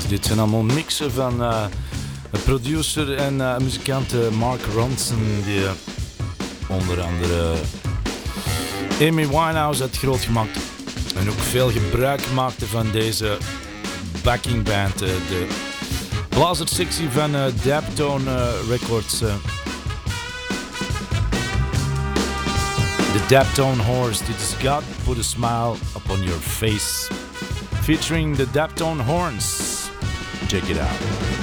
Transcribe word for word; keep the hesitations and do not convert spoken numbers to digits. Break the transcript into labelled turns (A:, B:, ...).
A: Dit zijn allemaal mixen van uh, de producer en uh, muzikant Mark Ronson, die uh, onder andere Amy Winehouse had grootgemaakt en ook veel gebruik maakte van deze backing band, uh, de Blazer Sixty van uh, Daptone uh, Records. Uh. The Daptone Horse, dit is God Put a Smile Upon Your Face, featuring the Daptone Horns. Check it out.